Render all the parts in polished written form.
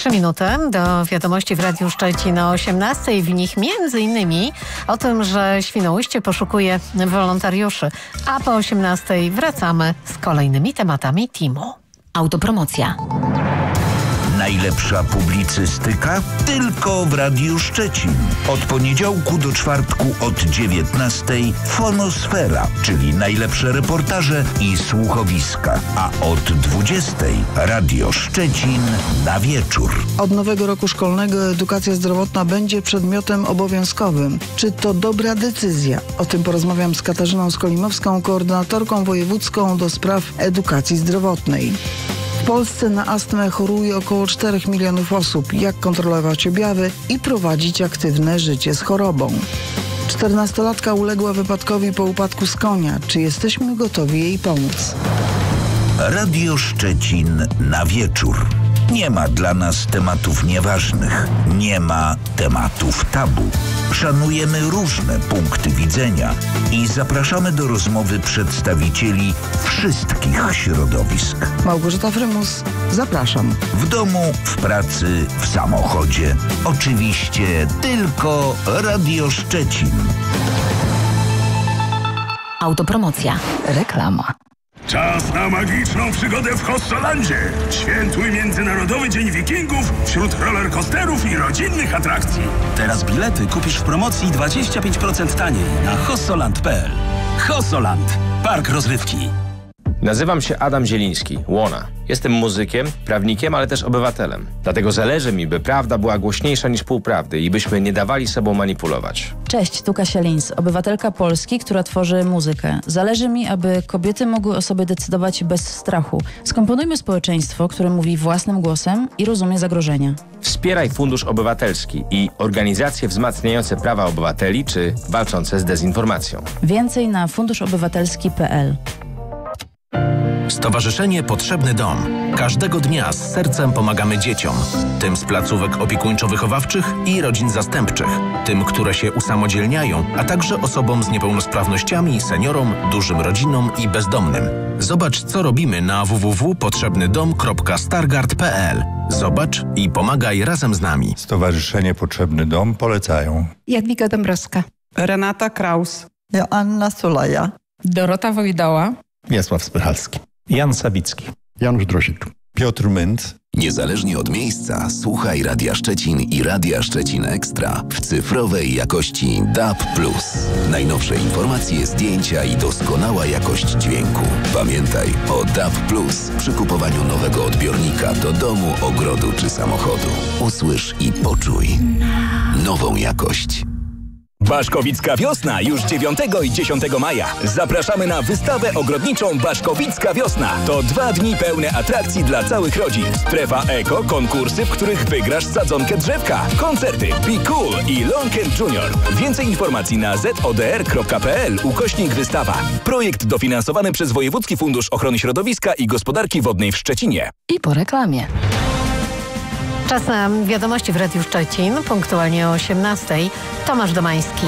3 minuty do wiadomości w Radiu Szczecin o 18:00. W nich m.in. o tym, że Świnoujście poszukuje wolontariuszy. A po 18:00 wracamy z kolejnymi tematami teamu. Autopromocja. Najlepsza publicystyka tylko w Radiu Szczecin. Od poniedziałku do czwartku od 19:00 Fonosfera, czyli najlepsze reportaże i słuchowiska. A od 20:00 Radio Szczecin na wieczór. Od nowego roku szkolnego edukacja zdrowotna będzie przedmiotem obowiązkowym. Czy to dobra decyzja? O tym porozmawiam z Katarzyną Skolimowską, koordynatorką wojewódzką do spraw edukacji zdrowotnej. W Polsce na astmę choruje około 4 milionów osób. Jak kontrolować objawy i prowadzić aktywne życie z chorobą? 14-latka uległa wypadkowi po upadku z konia. Czy jesteśmy gotowi jej pomóc? Radio Szczecin na wieczór. Nie ma dla nas tematów nieważnych. Nie ma tematów tabu. Szanujemy różne punkty widzenia i zapraszamy do rozmowy przedstawicieli wszystkich środowisk. Małgorzata Frymus, zapraszam. W domu, w pracy, w samochodzie. Oczywiście tylko Radio Szczecin. Autopromocja. Reklama. Czas na magiczną przygodę w Hossolandzie. Świętuj Międzynarodowy Dzień Wikingów wśród rollercoasterów i rodzinnych atrakcji. Teraz bilety kupisz w promocji 25% taniej na hossoland.pl. Hossoland. Park rozrywki. Nazywam się Adam Zieliński, Łona. Jestem muzykiem, prawnikiem, ale też obywatelem. Dlatego zależy mi, by prawda była głośniejsza niż półprawdy i byśmy nie dawali sobą manipulować. Cześć, tu Kasia Lins, obywatelka Polski, która tworzy muzykę. Zależy mi, aby kobiety mogły o sobie decydować bez strachu. Skomponujmy społeczeństwo, które mówi własnym głosem i rozumie zagrożenia. Wspieraj Fundusz Obywatelski i organizacje wzmacniające prawa obywateli czy walczące z dezinformacją. Więcej na funduszobywatelski.pl. Stowarzyszenie Potrzebny Dom. Każdego dnia z sercem pomagamy dzieciom. Tym z placówek opiekuńczo-wychowawczych i rodzin zastępczych. Tym, które się usamodzielniają, a także osobom z niepełnosprawnościami, seniorom, dużym rodzinom i bezdomnym. Zobacz, co robimy na www.potrzebnydom.stargard.pl. Zobacz i pomagaj razem z nami. Stowarzyszenie Potrzebny Dom polecają Jadwiga Dąbrowska, Renata Kraus, Joanna Sulaja, Dorota Wojdoła, Wiesław Spychalski, Jan Sawicki, Janusz Drosik, Piotr Mynt. Niezależnie od miejsca słuchaj Radia Szczecin i Radia Szczecin Ekstra w cyfrowej jakości DAB+. Najnowsze informacje, zdjęcia i doskonała jakość dźwięku. Pamiętaj o DAB+ przy kupowaniu nowego odbiornika do domu, ogrodu czy samochodu. Usłysz i poczuj nową jakość. Baszkowicka Wiosna już 9 i 10 maja. Zapraszamy na wystawę ogrodniczą Baszkowicka Wiosna. To 2 dni pełne atrakcji dla całych rodzin. Strefa eko, konkursy, w których wygrasz sadzonkę drzewka, koncerty Be Cool i Lonken Junior. Więcej informacji na zodr.pl/wystawa. Projekt dofinansowany przez Wojewódzki Fundusz Ochrony Środowiska i Gospodarki Wodnej w Szczecinie. I po reklamie. Czas na wiadomości w Radiu Szczecin, punktualnie o 18:00. Tomasz Domański.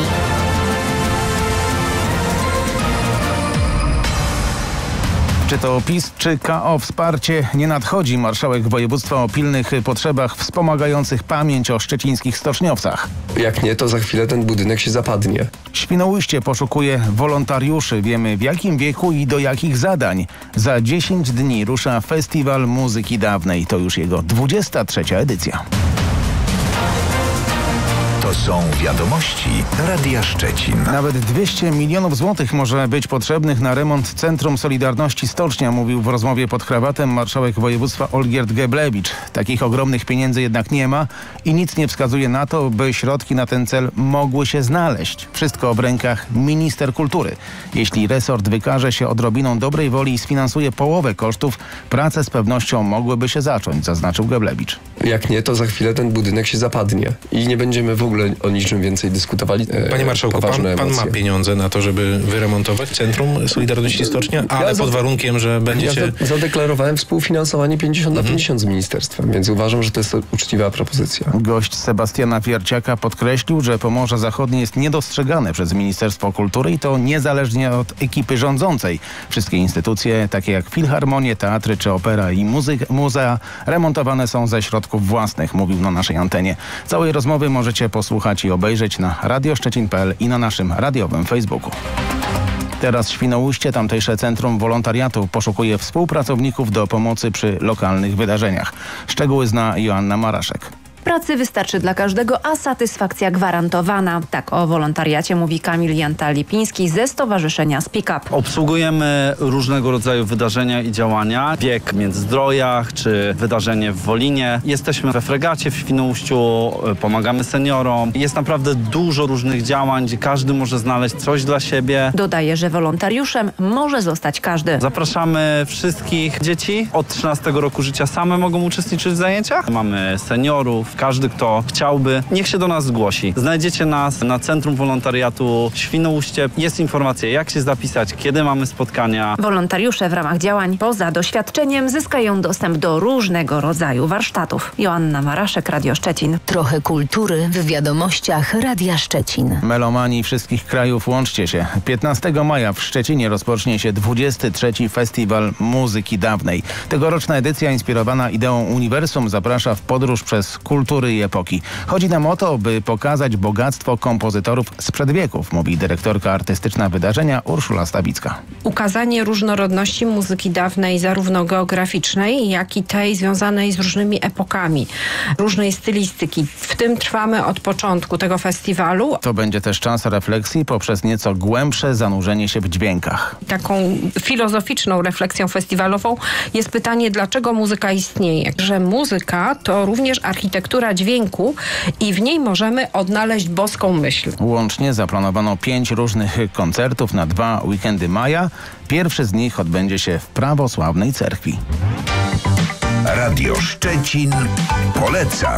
Czy to PiS, czy KO? Wsparcie nie nadchodzi. Marszałek województwa o pilnych potrzebach wspomagających pamięć o szczecińskich stoczniowcach. Jak nie, to za chwilę ten budynek się zapadnie. Świnoujście poszukuje wolontariuszy. Wiemy w jakim wieku i do jakich zadań. Za 10 dni rusza Festiwal Muzyki Dawnej. To już jego 23. edycja. To są wiadomości Radia Szczecin. Nawet 200 milionów złotych może być potrzebnych na remont Centrum Solidarności Stocznia, mówił w rozmowie pod krawatem marszałek województwa Olgierd Geblewicz. Takich ogromnych pieniędzy jednak nie ma i nic nie wskazuje na to, by środki na ten cel mogły się znaleźć. Wszystko w rękach minister kultury. Jeśli resort wykaże się odrobiną dobrej woli i sfinansuje połowę kosztów, prace z pewnością mogłyby się zacząć, zaznaczył Geblewicz. Jak nie, to za chwilę ten budynek się zapadnie i nie będziemy w ogóle ogóle o niczym więcej dyskutowali. Panie marszałku, pan ma pieniądze na to, żeby wyremontować Centrum Solidarności Stocznia, ale pod warunkiem, że będzie się... Zadeklarowałem współfinansowanie 50/50 z ministerstwem, więc uważam, że to jest uczciwa propozycja. Gość Sebastiana Wierciaka podkreślił, że Pomorze Zachodnie jest niedostrzegane przez Ministerstwo Kultury i to niezależnie od ekipy rządzącej. Wszystkie instytucje, takie jak filharmonie, teatry czy opera i muzea, remontowane są ze środków własnych, mówił na naszej antenie. Całej rozmowy możecie posłuchać i obejrzeć na radioszczecin.pl i na naszym radiowym Facebooku. Teraz Świnoujście, tamtejsze Centrum Wolontariatu, poszukuje współpracowników do pomocy przy lokalnych wydarzeniach. Szczegóły zna Joanna Maraszek. Pracy wystarczy dla każdego, a satysfakcja gwarantowana. Tak o wolontariacie mówi Kamil Janta-Lipiński ze Stowarzyszenia Speak Up. Obsługujemy różnego rodzaju wydarzenia i działania. Bieg w Międzyzdrojach czy wydarzenie w Wolinie. Jesteśmy we fregacie w Świnoujściu, pomagamy seniorom. Jest naprawdę dużo różnych działań, gdzie każdy może znaleźć coś dla siebie. Dodaje, że wolontariuszem może zostać każdy. Zapraszamy wszystkich dzieci. Od 13 roku życia same mogą uczestniczyć w zajęciach. Mamy seniorów. Każdy, kto chciałby, niech się do nas zgłosi. Znajdziecie nas na Centrum Wolontariatu Świnoujście. Jest informacja, jak się zapisać, kiedy mamy spotkania. Wolontariusze w ramach działań poza doświadczeniem zyskają dostęp do różnego rodzaju warsztatów. Joanna Maraszek, Radio Szczecin. Trochę kultury w wiadomościach Radia Szczecin. Melomani wszystkich krajów, łączcie się. 15 maja w Szczecinie rozpocznie się 23. Festiwal Muzyki Dawnej. Tegoroczna edycja, inspirowana ideą uniwersum, zaprasza w podróż przez kultury i epoki. Chodzi nam o to, by pokazać bogactwo kompozytorów sprzed wieków, mówi dyrektorka artystyczna wydarzenia Urszula Stawicka. Ukazanie różnorodności muzyki dawnej, zarówno geograficznej, jak i tej związanej z różnymi epokami, różnej stylistyki. W tym trwamy od początku tego festiwalu. To będzie też czas refleksji poprzez nieco głębsze zanurzenie się w dźwiękach. Taką filozoficzną refleksją festiwalową jest pytanie, dlaczego muzyka istnieje. Że muzyka to również architektura dźwięku i w niej możemy odnaleźć boską myśl. Łącznie zaplanowano 5 różnych koncertów na 2 weekendy maja. Pierwszy z nich odbędzie się w prawosławnej cerkwi. Radio Szczecin poleca.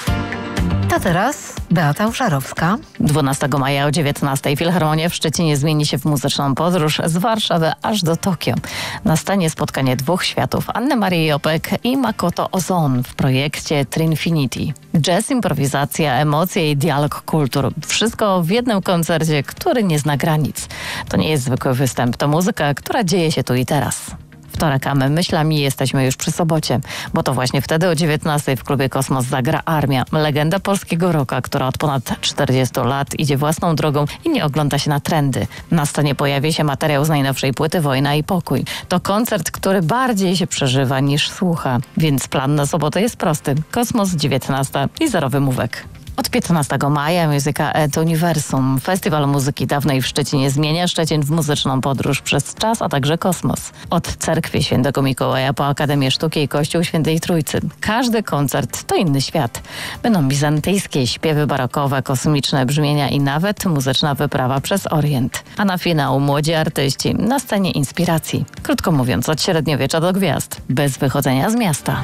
To teraz Beata Użarowska. 12 maja o 19:00 Filharmonia w Szczecinie zmieni się w muzyczną podróż z Warszawy aż do Tokio. Nastanie spotkanie dwóch światów, Anny Marii Jopek i Makoto Ozon w projekcie Trinfinity. Jazz, improwizacja, emocje i dialog kultur. Wszystko w jednym koncercie, który nie zna granic. To nie jest zwykły występ, to muzyka, która dzieje się tu i teraz. Wtorek, a my myślami jesteśmy już przy sobocie, bo to właśnie wtedy o 19:00 w klubie Kosmos zagra Armia, legenda polskiego rocka, która od ponad 40 lat idzie własną drogą i nie ogląda się na trendy. Na scenie pojawi się materiał z najnowszej płyty Wojna i pokój. To koncert, który bardziej się przeżywa niż słucha, więc plan na sobotę jest prosty. Kosmos 19:00 i zero wymówek. Od 15 maja Muzyka et Uniwersum. Festiwal muzyki dawnej w Szczecinie zmienia Szczecin w muzyczną podróż przez czas, a także kosmos. Od Cerkwi Świętego Mikołaja po Akademię Sztuki i Kościół Świętej Trójcy. Każdy koncert to inny świat. Będą bizantyjskie śpiewy barokowe, kosmiczne brzmienia i nawet muzyczna wyprawa przez Orient. A na finał młodzi artyści na scenie inspiracji. Krótko mówiąc, od średniowiecza do gwiazd. Bez wychodzenia z miasta.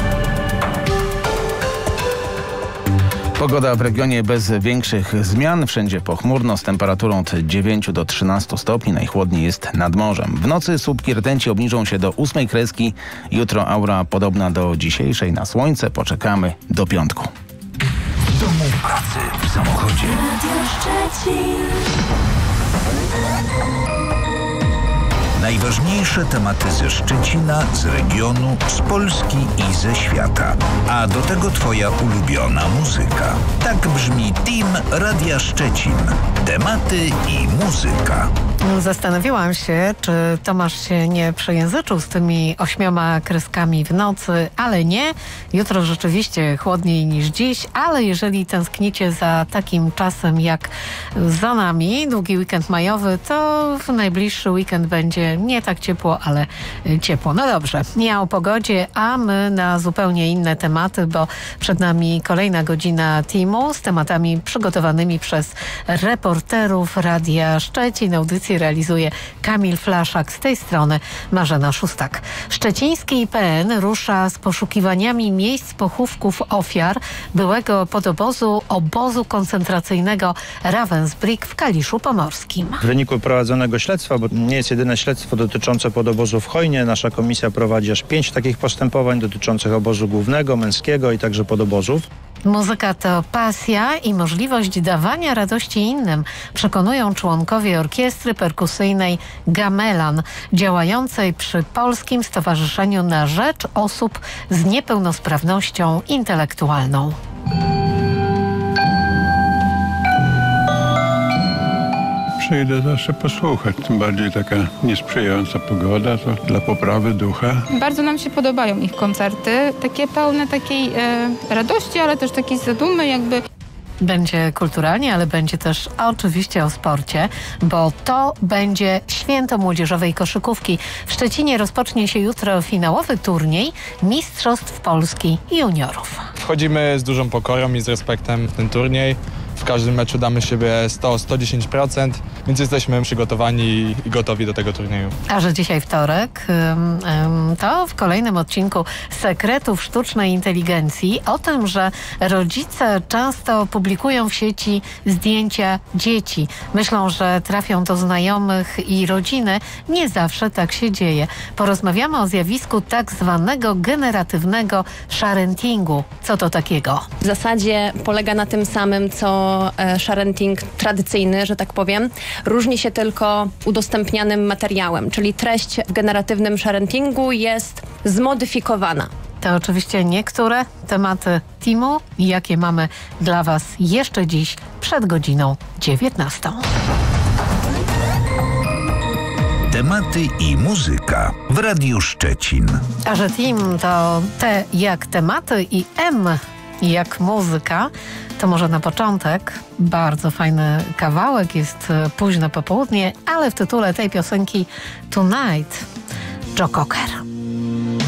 Pogoda w regionie bez większych zmian. Wszędzie pochmurno z temperaturą od 9 do 13 stopni. Najchłodniej jest nad morzem. W nocy słupki rtęci obniżą się do 8 kreski. Jutro aura podobna do dzisiejszej. Na słońce poczekamy do piątku. W domu, w pracy, w samochodzie. Najważniejsze tematy ze Szczecina, z regionu, z Polski i ze świata. A do tego twoja ulubiona muzyka. Tak brzmi Team Radia Szczecin. Tematy i muzyka. Zastanawiałam się, czy Tomasz się nie przejęzyczył z tymi 8 kreskami w nocy, ale nie. Jutro rzeczywiście chłodniej niż dziś, ale jeżeli tęsknicie za takim czasem jak za nami, długi weekend majowy, to w najbliższy weekend będzie nie tak ciepło, ale ciepło. No dobrze, nie o pogodzie, a my na zupełnie inne tematy, bo przed nami kolejna godzina Teamu z tematami przygotowanymi przez reporterów Radia Szczecin. Audycja audycji realizuje Kamil Flaszak. Z tej strony Marzena Szustak. Szczeciński IPN rusza z poszukiwaniami miejsc pochówków ofiar byłego podobozu obozu koncentracyjnego Ravensbrück w Kaliszu Pomorskim. W wyniku prowadzonego śledztwa, bo nie jest jedyne śledztwo dotyczące podobozu w Chojnie, nasza komisja prowadzi aż 5 takich postępowań dotyczących obozu głównego, męskiego i także podobozów. Muzyka to pasja i możliwość dawania radości innym, przekonują członkowie orkiestry perkusyjnej Gamelan, działającej przy Polskim Stowarzyszeniu na Rzecz Osób z Niepełnosprawnością Intelektualną. Przyjdę zawsze posłuchać, tym bardziej taka niesprzyjająca pogoda, to dla poprawy ducha. Bardzo nam się podobają ich koncerty, takie pełne takiej radości, ale też takiej zadumy jakby. Będzie kulturalnie, ale będzie też oczywiście o sporcie, bo to będzie święto młodzieżowej koszykówki. W Szczecinie rozpocznie się jutro finałowy turniej Mistrzostw Polski Juniorów. Wchodzimy z dużą pokorą i z respektem w ten turniej. W każdym meczu damy siebie 100-110%, więc jesteśmy przygotowani i gotowi do tego turnieju. A że dzisiaj wtorek, to w kolejnym odcinku Sekretów Sztucznej Inteligencji o tym, że rodzice często publikują w sieci zdjęcia dzieci. Myślą, że trafią do znajomych i rodziny. Nie zawsze tak się dzieje. Porozmawiamy o zjawisku tak zwanego generatywnego sharentingu. Co to takiego? W zasadzie polega na tym samym, co sharenting tradycyjny, że tak powiem. Różni się tylko udostępnianym materiałem, czyli treść w generatywnym sharentingu jest zmodyfikowana. To oczywiście niektóre tematy teamu, jakie mamy dla Was jeszcze dziś przed godziną 19. Tematy i muzyka w Radiu Szczecin. A że team to T jak tematy i M jak muzyka, to może na początek bardzo fajny kawałek, jest późno popołudnie, ale w tytule tej piosenki Tonight Joe Cocker.